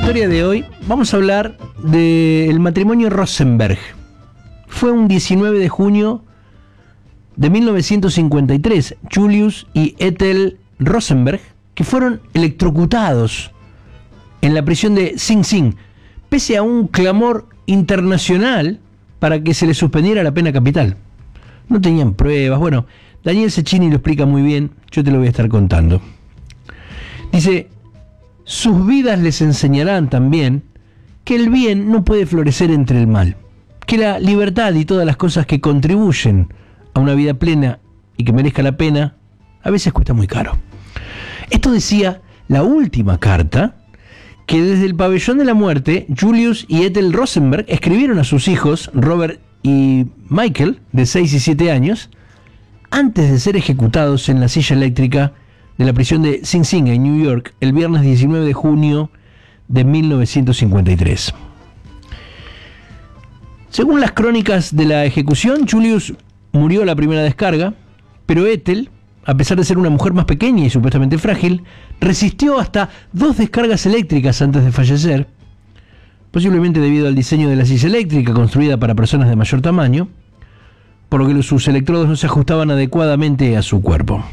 historia de hoy vamos a hablar del matrimonio Rosenberg. Fue un 19 de junio de 1953, Julius y Ethel Rosenberg, que fueron electrocutados en la prisión de Sing Sing, pese a un clamor internacional para que se les suspendiera la pena capital. No tenían pruebas. Bueno, Daniel Cecchini lo explica muy bien, yo te lo voy a estar contando. Dice: sus vidas les enseñarán también que el bien no puede florecer entre el mal, que la libertad y todas las cosas que contribuyen a una vida plena y que merezca la pena, a veces cuesta muy caro. Esto decía la última carta que desde el pabellón de la muerte, Julius y Ethel Rosenberg escribieron a sus hijos, Robert y Michael, de 6 y 7 años, antes de ser ejecutados en la silla eléctrica de la prisión de Sing Sing en New York el viernes 19 de junio de 1953. Según las crónicas de la ejecución, Julius murió a la primera descarga, pero Ethel, a pesar de ser una mujer más pequeña y supuestamente frágil, resistió hasta 2 descargas eléctricas antes de fallecer, posiblemente debido al diseño de la silla eléctrica construida para personas de mayor tamaño, por lo que sus electrodos no se ajustaban adecuadamente a su cuerpo.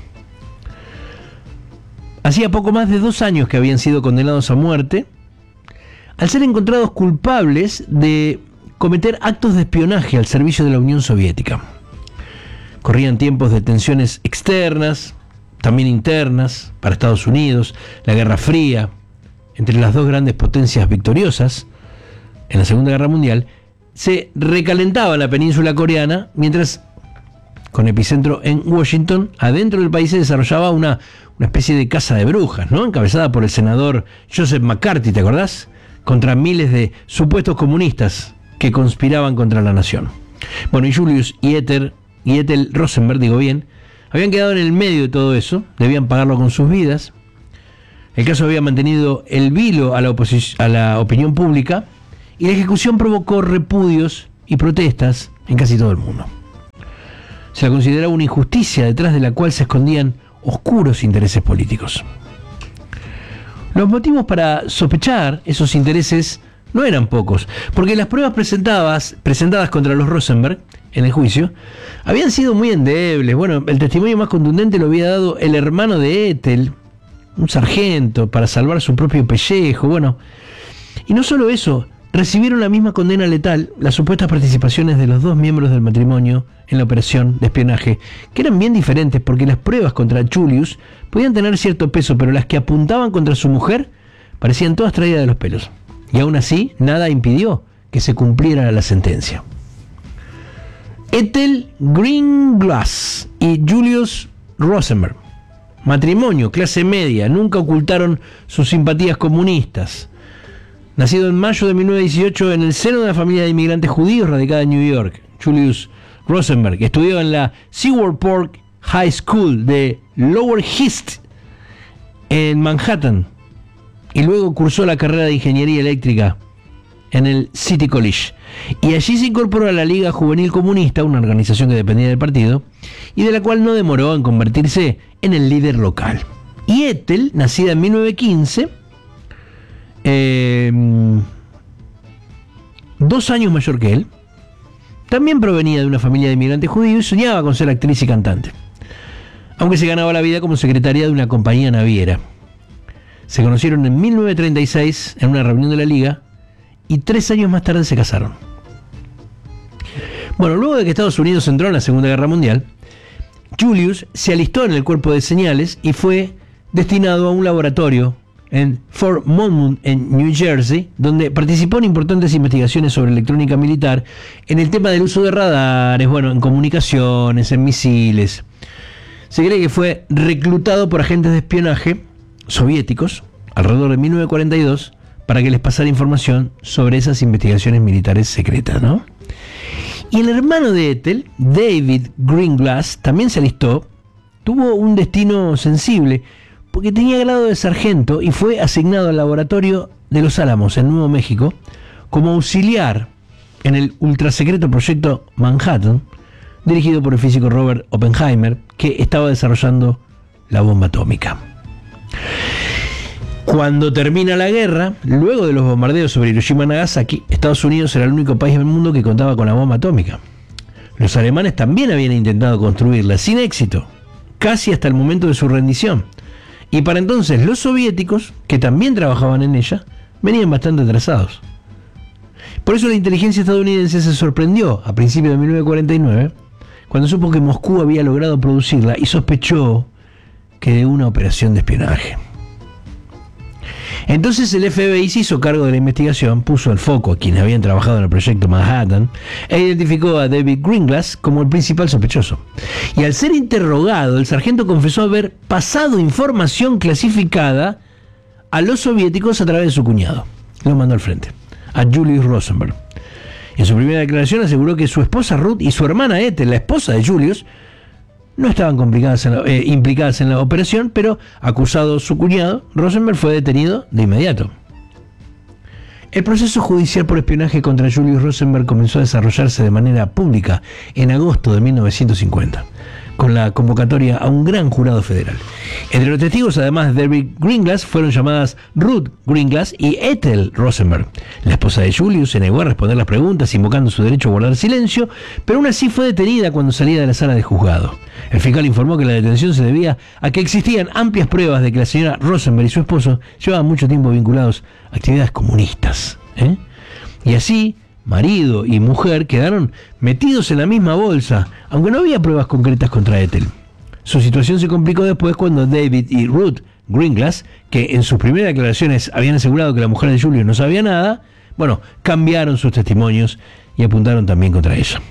Hacía poco más de 2 años que habían sido condenados a muerte, al ser encontrados culpables de cometer actos de espionaje al servicio de la Unión Soviética. Corrían tiempos de tensiones externas, también internas, para Estados Unidos, la Guerra Fría, entre las dos grandes potencias victoriosas en la Segunda Guerra Mundial. Se recalentaba la península coreana, mientras, con epicentro en Washington, adentro del país se desarrollaba una especie de caza de brujas, ¿no? Encabezada por el senador Joseph McCarthy, ¿te acordás? Contra miles de supuestos comunistas que conspiraban contra la nación. Bueno, y Julius y Ethel Rosenberg, digo bien, habían quedado en el medio de todo eso, debían pagarlo con sus vidas. El caso había mantenido el vilo a la opinión pública, y la ejecución provocó repudios y protestas en casi todo el mundo. Se la consideraba una injusticia detrás de la cual se escondían oscuros intereses políticos. Los motivos para sospechar esos intereses no eran pocos, porque las pruebas presentadas contra los Rosenberg en el juicio habían sido muy endebles. Bueno, el testimonio más contundente lo había dado el hermano de Ethel, un sargento, para salvar su propio pellejo. Bueno, y no solo eso, recibieron la misma condena letal las supuestas participaciones de los 2 miembros del matrimonio en la operación de espionaje, que eran bien diferentes, porque las pruebas contra Julius podían tener cierto peso, pero las que apuntaban contra su mujer parecían todas traídas de los pelos. Y aún así, nada impidió que se cumpliera la sentencia. Ethel Greenglass y Julius Rosenberg, matrimonio, clase media, nunca ocultaron sus simpatías comunistas. Nacido en mayo de 1918 en el seno de una familia de inmigrantes judíos radicada en New York, Julius Rosenberg estudió en la Seward Park High School de Lower East en Manhattan, y luego cursó la carrera de ingeniería eléctrica en el City College, y allí se incorporó a la Liga Juvenil Comunista, una organización que dependía del partido, y de la cual no demoró en convertirse en el líder local. Y Ethel, nacida en 1915, 2 años mayor que él, también provenía de una familia de inmigrantes judíos y soñaba con ser actriz y cantante, aunque se ganaba la vida como secretaria de una compañía naviera. Se conocieron en 1936 en una reunión de la Liga, y 3 años más tarde se casaron. Bueno, luego de que Estados Unidos entró en la Segunda Guerra Mundial, Julius se alistó en el cuerpo de señales y fue destinado a un laboratorio en Fort Monmouth, en New Jersey, donde participó en importantes investigaciones sobre electrónica militar, en el tema del uso de radares, bueno, en comunicaciones, en misiles. Se cree que fue reclutado por agentes de espionaje soviéticos alrededor de 1942 para que les pasara información sobre esas investigaciones militares secretas, ¿no? Y el hermano de Ethel, David Greenglass, también se alistó. Tuvo un destino sensible, porque tenía grado de sargento y fue asignado al laboratorio de Los Álamos, en Nuevo México, como auxiliar en el ultrasecreto proyecto Manhattan, dirigido por el físico Robert Oppenheimer, que estaba desarrollando la bomba atómica. Cuando termina la guerra, luego de los bombardeos sobre Hiroshima y Nagasaki, Estados Unidos era el único país del mundo que contaba con la bomba atómica. Los alemanes también habían intentado construirla, sin éxito, casi hasta el momento de su rendición. Y para entonces los soviéticos, que también trabajaban en ella, venían bastante atrasados. Por eso la inteligencia estadounidense se sorprendió a principios de 1949, cuando supo que Moscú había logrado producirla y sospechó que de una operación de espionaje. Entonces el FBI se hizo cargo de la investigación, puso el foco a quienes habían trabajado en el proyecto Manhattan e identificó a David Greenglass como el principal sospechoso. Y al ser interrogado, el sargento confesó haber pasado información clasificada a los soviéticos a través de su cuñado. Lo mandó al frente, a Julius Rosenberg. En su primera declaración aseguró que su esposa Ruth y su hermana Ethel, la esposa de Julius, no estaban implicadas en la operación, pero acusado su cuñado, Rosenberg fue detenido de inmediato. El proceso judicial por espionaje contra Julius Rosenberg comenzó a desarrollarse de manera pública en agosto de 1950, con la convocatoria a un gran jurado federal. Entre los testigos, además de David Greenglass, fueron llamadas Ruth Greenglass y Ethel Rosenberg. La esposa de Julius se negó a responder las preguntas, invocando su derecho a guardar silencio, pero aún así fue detenida cuando salía de la sala de juzgado. El fiscal informó que la detención se debía a que existían amplias pruebas de que la señora Rosenberg y su esposo llevaban mucho tiempo vinculados a actividades comunistas. Y así, marido y mujer quedaron metidos en la misma bolsa, aunque no había pruebas concretas contra Ethel. Su situación se complicó después cuando David y Ruth Greenglass, que en sus primeras declaraciones habían asegurado que la mujer de Julius no sabía nada, cambiaron sus testimonios y apuntaron también contra ella.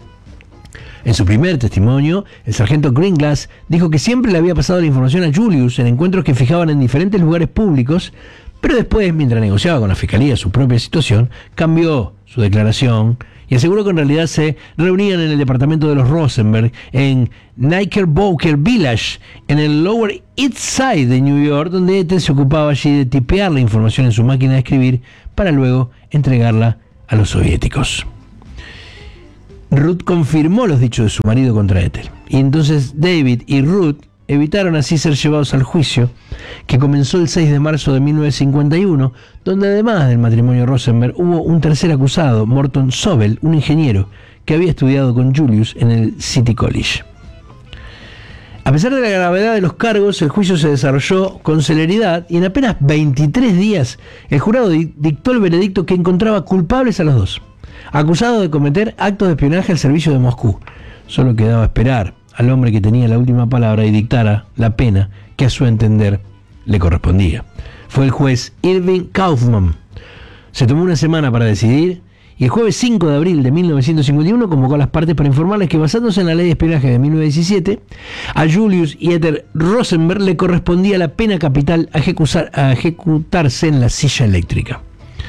En su primer testimonio, el sargento Greenglass dijo que siempre le había pasado la información a Julius en encuentros que fijaban en diferentes lugares públicos, pero después, mientras negociaba con la fiscalía su propia situación, cambió su declaración y aseguró que en realidad se reunían en el departamento de los Rosenberg en Knickerbocker Village, en el Lower East Side de New York, donde Ethel se ocupaba allí de tipear la información en su máquina de escribir para luego entregarla a los soviéticos. Ruth confirmó los dichos de su marido contra Ethel, y entonces David y Ruth evitaron así ser llevados al juicio, que comenzó el 6 de marzo de 1951, donde además del matrimonio Rosenberg hubo un tercer acusado, Morton Sobel, un ingeniero que había estudiado con Julius en el City College. A pesar de la gravedad de los cargos, el juicio se desarrolló con celeridad y en apenas 23 días el jurado dictó el veredicto que encontraba culpables a los dos, acusados de cometer actos de espionaje al servicio de Moscú. Solo quedaba esperar al hombre que tenía la última palabra y dictara la pena que a su entender le correspondía. Fue el juez Irving Kaufman. Se tomó una semana para decidir y el jueves 5 de abril de 1951 convocó a las partes para informarles que, basándose en la ley de espionaje de 1917, a Julius y Ethel Rosenberg le correspondía la pena capital a ejecutarse en la silla eléctrica.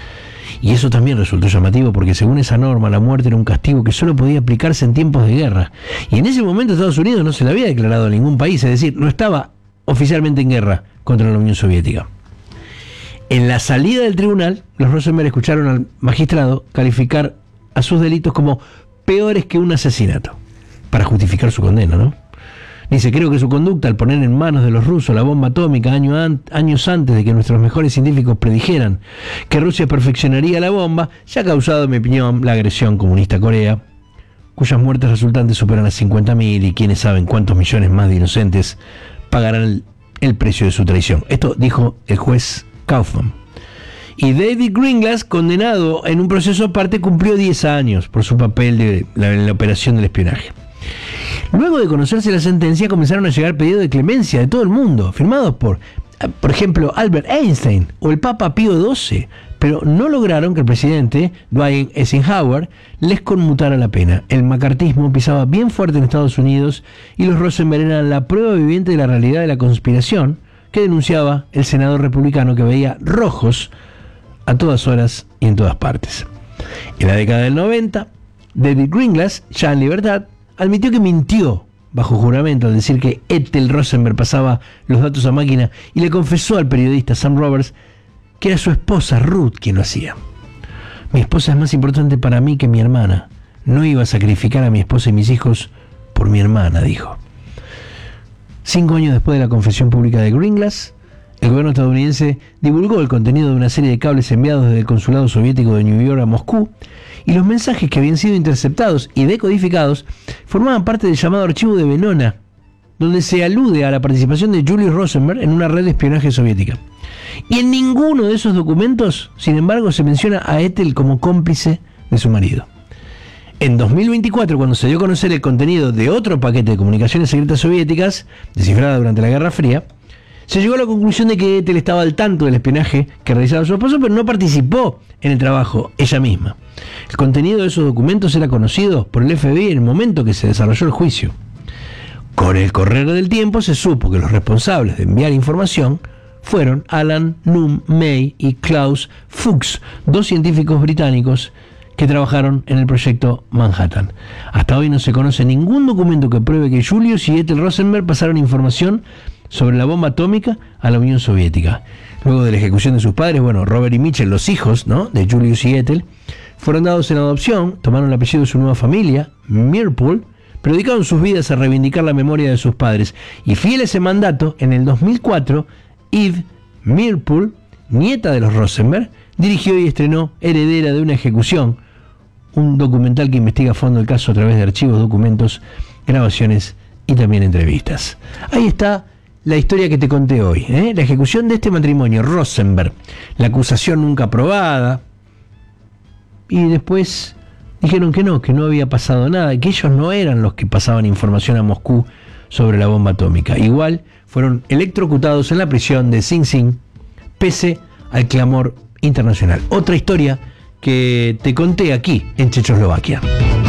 Y eso también resultó llamativo porque, según esa norma, la muerte era un castigo que solo podía aplicarse en tiempos de guerra. Y en ese momento Estados Unidos no se le había declarado a ningún país, es decir, no estaba oficialmente en guerra contra la Unión Soviética. En la salida del tribunal, los Rosenberg escucharon al magistrado calificar a sus delitos como peores que un asesinato, para justificar su condena, ¿no? Dice: creo que su conducta al poner en manos de los rusos la bomba atómica años antes de que nuestros mejores científicos predijeran que Rusia perfeccionaría la bomba, ya ha causado, en mi opinión, la agresión comunista a Corea, cuyas muertes resultantes superan a 50.000 y quienes saben cuántos millones más de inocentes pagarán el precio de su traición. Esto dijo el juez Kaufman. Y David Greenglass, condenado en un proceso aparte, cumplió 10 años por su papel en la operación del espionaje. Luego de conocerse la sentencia, comenzaron a llegar pedidos de clemencia de todo el mundo, firmados por ejemplo, Albert Einstein o el Papa Pío XII, pero no lograron que el presidente, Dwight Eisenhower, les conmutara la pena. El macartismo pisaba bien fuerte en Estados Unidos y los Rosenberg eran la prueba viviente de la realidad de la conspiración que denunciaba el senador republicano, que veía rojos a todas horas y en todas partes. En la década del 90, David Greenglass, ya en libertad, admitió que mintió bajo juramento al decir que Ethel Rosenberg pasaba los datos a máquina, y le confesó al periodista Sam Roberts que era su esposa Ruth quien lo hacía. Mi esposa es más importante para mí que mi hermana. No iba a sacrificar a mi esposa y mis hijos por mi hermana, dijo. 5 años después de la confesión pública de Greenglass, el gobierno estadounidense divulgó el contenido de una serie de cables enviados desde el consulado soviético de New York a Moscú, y los mensajes que habían sido interceptados y decodificados formaban parte del llamado archivo de Venona, donde se alude a la participación de Julius Rosenberg en una red de espionaje soviética. Y en ninguno de esos documentos, sin embargo, se menciona a Ethel como cómplice de su marido. En 2024, cuando se dio a conocer el contenido de otro paquete de comunicaciones secretas soviéticas, descifrada durante la Guerra Fría, se llegó a la conclusión de que Ethel estaba al tanto del espionaje que realizaba su esposo, pero no participó en el trabajo ella misma. El contenido de esos documentos era conocido por el FBI en el momento que se desarrolló el juicio. Con el correr del tiempo se supo que los responsables de enviar información fueron Alan Nunn May y Klaus Fuchs, dos científicos británicos que trabajaron en el proyecto Manhattan. Hasta hoy no se conoce ningún documento que pruebe que Julius y Ethel Rosenberg pasaron información sobre la bomba atómica a la Unión Soviética. Luego de la ejecución de sus padres, Robert y Mitchell, los hijos, ¿no?, de Julius y Ethel, fueron dados en adopción, tomaron el apellido de su nueva familia, Meerpool, pero dedicaron sus vidas a reivindicar la memoria de sus padres. Y fiel a ese mandato, en el 2004, Eve Meerpool, nieta de los Rosenberg, dirigió y estrenó Heredera de una ejecución, un documental que investiga a fondo el caso a través de archivos, documentos, grabaciones y también entrevistas. Ahí está la historia que te conté hoy, la ejecución de este matrimonio, Rosenberg, la acusación nunca probada, y después dijeron que no había pasado nada, que ellos no eran los que pasaban información a Moscú sobre la bomba atómica. Igual fueron electrocutados en la prisión de Sing Sing, pese al clamor internacional. Otra historia que te conté aquí en Checoslovaquia.